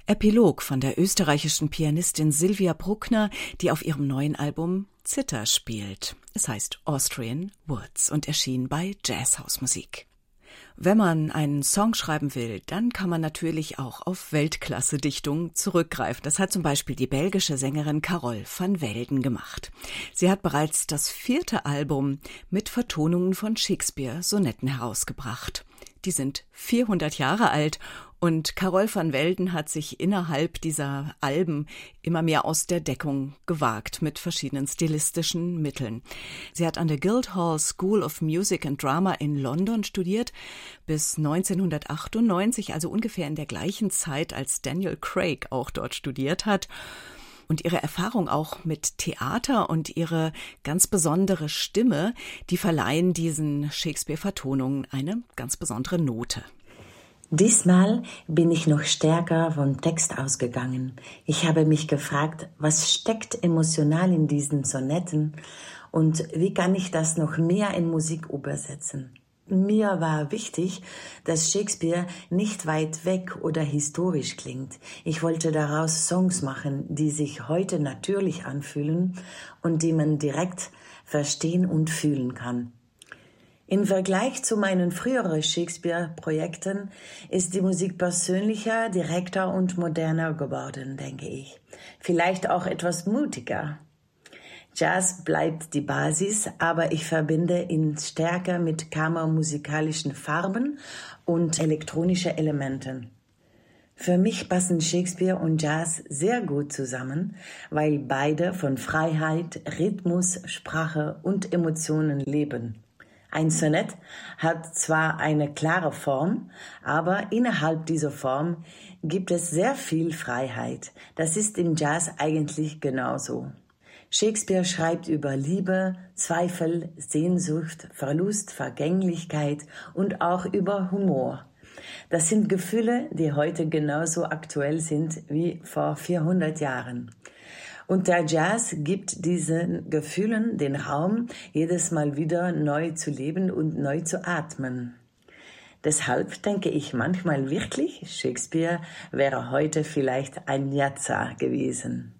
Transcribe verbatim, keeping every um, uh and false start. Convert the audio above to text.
Epilog von der österreichischen Pianistin Sylvia Bruckner, die auf ihrem neuen Album Zither spielt. Es heißt Austrian Woods und erschien bei Jazzhausmusik. Wenn man einen Song schreiben will, dann kann man natürlich auch auf Weltklasse-Dichtung zurückgreifen. Das hat zum Beispiel die belgische Sängerin Carole van Welden gemacht. Sie hat bereits das vierte Album mit Vertonungen von Shakespeare-Sonetten herausgebracht. Die sind vierhundert Jahre alt und Carole van Welden hat sich innerhalb dieser Alben immer mehr aus der Deckung gewagt mit verschiedenen stilistischen Mitteln. Sie hat an der Guildhall School of Music and Drama in London studiert, bis neunzehnhundertachtundneunzig, also ungefähr in der gleichen Zeit, als Daniel Craig auch dort studiert hat. Und ihre Erfahrung auch mit Theater und ihre ganz besondere Stimme, die verleihen diesen Shakespeare-Vertonungen eine ganz besondere Note. Diesmal bin ich noch stärker vom Text ausgegangen. Ich habe mich gefragt, was steckt emotional in diesen Sonetten und wie kann ich das noch mehr in Musik übersetzen? Mir war wichtig, dass Shakespeare nicht weit weg oder historisch klingt. Ich wollte daraus Songs machen, die sich heute natürlich anfühlen und die man direkt verstehen und fühlen kann. Im Vergleich zu meinen früheren Shakespeare-Projekten ist die Musik persönlicher, direkter und moderner geworden, denke ich. Vielleicht auch etwas mutiger. Jazz bleibt die Basis, aber ich verbinde ihn stärker mit kammermusikalischen Farben und elektronischen Elementen. Für mich passen Shakespeare und Jazz sehr gut zusammen, weil beide von Freiheit, Rhythmus, Sprache und Emotionen leben. Ein Sonett hat zwar eine klare Form, aber innerhalb dieser Form gibt es sehr viel Freiheit. Das ist im Jazz eigentlich genauso. Shakespeare schreibt über Liebe, Zweifel, Sehnsucht, Verlust, Vergänglichkeit und auch über Humor. Das sind Gefühle, die heute genauso aktuell sind wie vor vierhundert Jahren. Und der Jazz gibt diesen Gefühlen den Raum, jedes Mal wieder neu zu leben und neu zu atmen. Deshalb denke ich manchmal wirklich, Shakespeare wäre heute vielleicht ein Jazzer gewesen.